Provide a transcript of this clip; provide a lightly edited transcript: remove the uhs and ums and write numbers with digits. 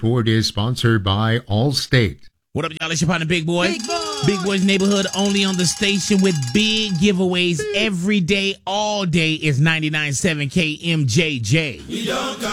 report is sponsored by Allstate. What up, y'all? It's your partner, Big Boy. Big Boy's Neighborhood, only on the station with big giveaways every day, all day is 99.7 KMJJ.